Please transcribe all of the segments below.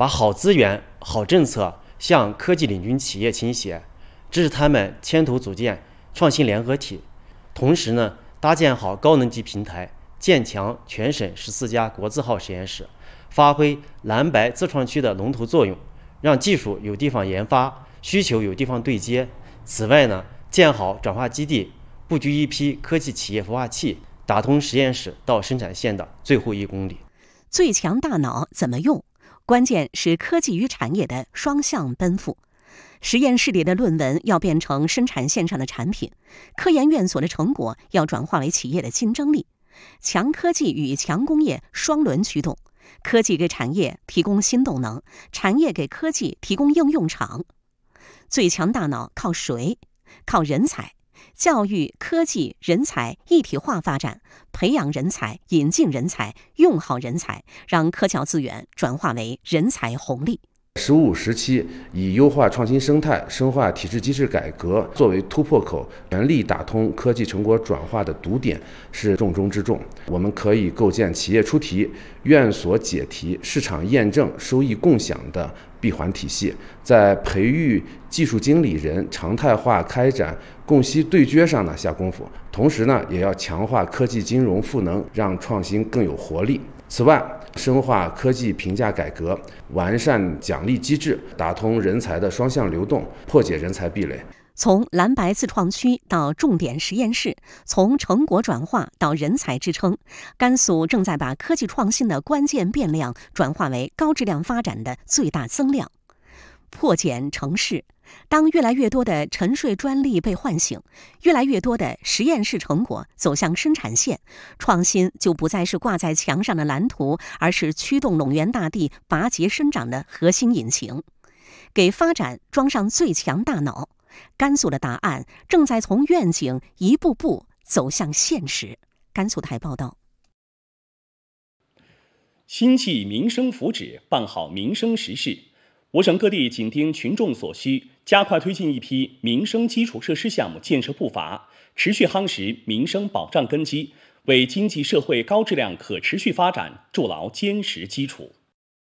把好资源、好政策向科技领军企业倾斜，支持他们牵头组建创新联合体。同时呢，搭建好高能级平台，建强全省14家国字号实验室，发挥蓝白自创区的龙头作用，让技术有地方研发，需求有地方对接。此外呢，建好转化基地，布局一批科技企业孵化器，打通实验室到生产线的最后1公里。 最强大脑怎么用？关键是科技与产业的双向奔赴。实验室里的论文要变成生产线上的产品，科研院所的成果要转化为企业的竞争力。强科技与强工业双轮驱动，科技给产业提供新动能，产业给科技提供应用场。最强大脑靠谁？靠人才。教育、科技、人才一体化发展，培养人才，引进人才，用好人才，让科教资源转化为人才红利。 “15时期”以优化创新生态、深化体制机制改革作为突破口，全力打通科技成果转化的堵点是重中之重。我们可以构建企业出题、院所解题、市场验证、收益共享的闭环体系，在培育技术经理人、常态化开展供需对接上呢下功夫。同时呢，也要强化科技金融赋能，让创新更有活力。此外，深化科技评价改革，完善奖励机制，打通人才的双向流动，破解人才壁垒。 从蓝白自创区到重点实验室，从成果转化到人才支撑，甘肃正在把科技创新的关键变量转化为高质量发展的最大增量。破茧成市，当越来越多的沉睡专利被唤醒，越来越多的实验室成果走向生产线，创新就不再是挂在墙上的蓝图，而是驱动陇源大地拔节生长的核心引擎。给发展装上最强大脑，甘肃的答案正在从愿景一步步走向现实。甘肃台报道。 心系民生福祉，办好民生实事。我省各地紧盯群众所需，加快推进一批民生基础设施项目建设步伐，持续夯实民生保障根基，为经济社会高质量可持续发展筑牢坚实基础。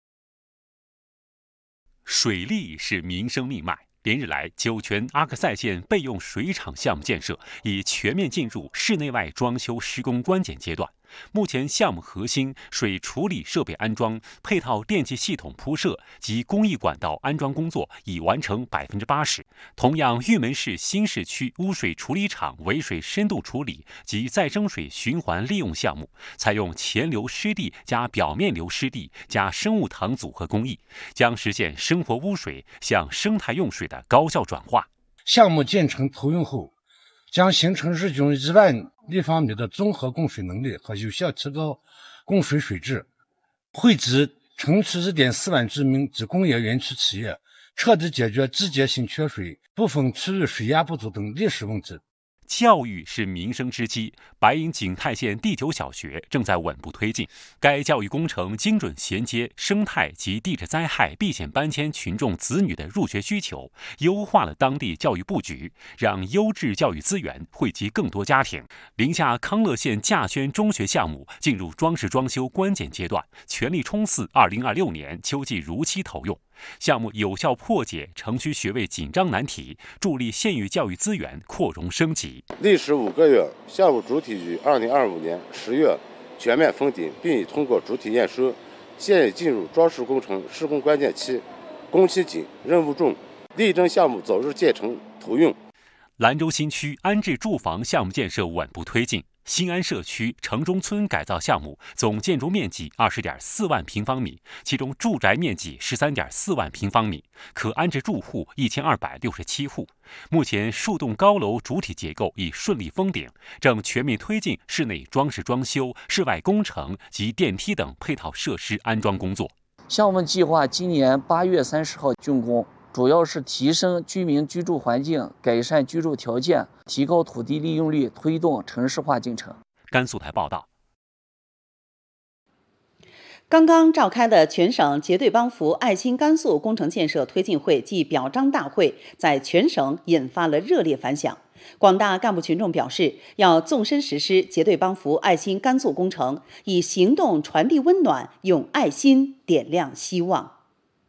水利是民生命脉。连日来，酒泉阿克塞县备用水厂项目建设已全面进入室内外装修施工关键阶段。目前，项目核心水处理设备安装、配套电气系统铺设及公益管道安装工作已完成80%。同样，玉门市新市区污水处理厂围水深度处理及再生水循环利用项目，采用前流湿地加表面流湿地加生物糖组合工艺，将实现生活污水向生态用水的高效转化。 项目建成投用后，将形成日均1万立方米的综合供水能力和有效提高供水水质，惠及城区1.4万居民及工业园区企业，彻底解决季节性缺水、部分区域水压不足等历史问题。 教育是民生之基，白银景泰县第9小学正在稳步推进。该教育工程精准衔接生态及地质灾害避险搬迁群众子女的入学需求，优化了当地教育布局，让优质教育资源惠及更多家庭。临夏康乐县稼轩中学项目进入装饰装修关键阶段，全力冲刺2026年秋季如期投用。项目有效破解城区学位紧张难题，助力县域教育资源扩容升级。 历时5个月，项目主体于2025年10月全面封顶，并已通过主体验收，现已进入装饰工程施工关键期，工期紧，任务重，力争项目早日建成投用。 兰州新区安置住房项目建设稳步推进。新安社区城中村改造项目总建筑面积20.4万平方米，其中住宅面积13.4万平方米，可安置住户1267户。目前数栋高楼主体结构已顺利封顶，正全面推进室内装饰装修、室外工程及电梯等配套设施安装工作。 项目计划今年8月30号竣工，主要是提升居民居住环境，改善居住条件，提高土地利用率，推动城市化进程。 甘肃台报道。 刚刚召开的全省结对帮扶爱心甘肃工程建设推进会暨表彰大会，在全省引发了热烈反响。广大干部群众表示，要纵深实施结对帮扶爱心甘肃工程，以行动传递温暖，用爱心点亮希望。